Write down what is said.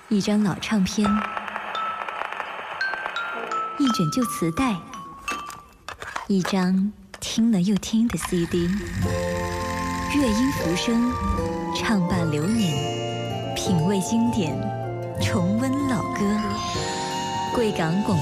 一张老唱片，一卷旧磁带，一张听了又听的 CD。乐音浮生，唱罢流年，品味经典，重温老歌。贵港广